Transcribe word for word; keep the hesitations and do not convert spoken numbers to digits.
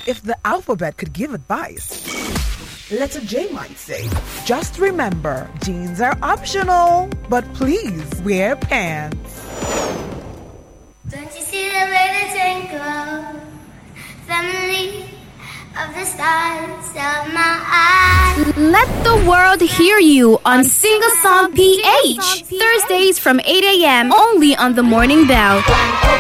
if the alphabet could give advice, letter J might say, just remember, jeans are optional, but please wear pants. Don't you see the way they twinkle? Family of the stars of my eyes. Let the world hear you on Sing a Song P H. Thursdays from eight a.m. only on The Morning Bell.